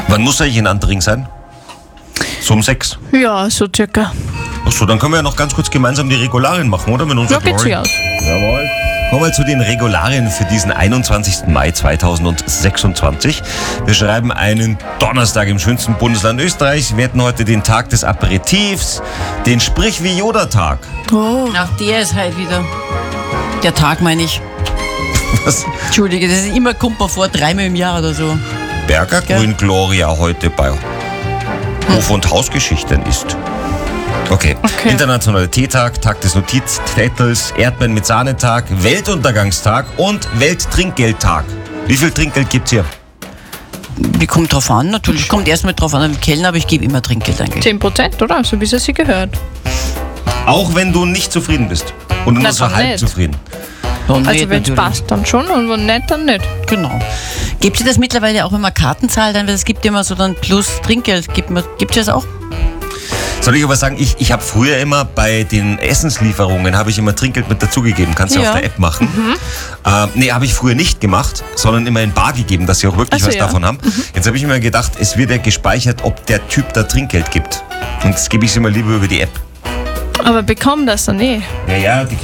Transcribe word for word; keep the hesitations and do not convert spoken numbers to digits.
Wann muss eigentlich ein Antring sein? So um sechs. Ja, so circa. Achso, dann können wir ja noch ganz kurz gemeinsam die Regularien machen, oder? Mit Ja, unserer geht sich aus. Jawohl. Kommen wir zu den Regularien für diesen einundzwanzigsten Mai zweitausendsechsundzwanzig. Wir schreiben einen Donnerstag im schönsten Bundesland Österreichs. Wir hätten heute den Tag des Aperitifs, den Sprich wie Yoda-Tag. Oh. Ach, der ist halt wieder. Der Tag meine ich. Was? Entschuldige, das ist immer, kommt mir vor, dreimal im Jahr oder so. Berger Grün Gloria heute bei Hof- und Hausgeschichten ist. Okay. Okay. Internationaler Teetag, Tag des Notizzettels, Erdbeeren mit Sahnetag, Weltuntergangstag und Welttrinkgeldtag. Wie viel Trinkgeld gibt's hier? Die kommt drauf an, natürlich. Kommt erstmal drauf an, am Kellner, aber ich gebe immer Trinkgeld eigentlich. zehn Prozent, oder? So wie es sich gehört. Auch wenn du nicht zufrieden bist. Und nur Na, so dann halb nicht. zufrieden. Dann Also nicht wenn es natürlich. passt, dann schon und wenn nicht, dann nicht. Genau. Gibt es das mittlerweile auch, wenn man Karten zahlt, dann, weil es gibt immer so dann plus Trinkgeld. Gibt es das auch? Soll ich aber sagen, ich, ich habe früher immer bei den Essenslieferungen, habe ich immer Trinkgeld mit dazugegeben. Kannst du Ja. auf der App machen. Mhm. Ähm, nee, habe ich früher nicht gemacht, sondern immer in bar gegeben, dass sie auch wirklich Ach so, was ja. davon haben. Jetzt habe ich mir gedacht, es wird ja gespeichert, ob der Typ da Trinkgeld gibt. Und das gebe ich immer lieber über die App. Aber bekommen das dann eh. Ja, ja, die